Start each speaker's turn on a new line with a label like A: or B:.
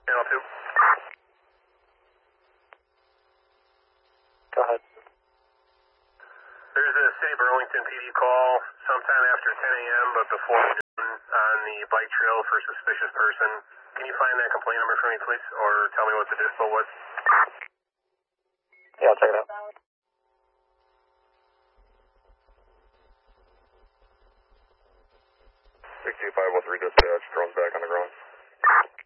A: Channel 2.
B: Go ahead.
A: There's a City of Burlington PD call sometime after 10 a.m. but before noon on the bike trail for a suspicious person. Can you find that complaint number for me, please? Or tell me what the dispo was?
B: Yeah, I'll check it out.
C: 62503 dispatch, drone's back on the ground.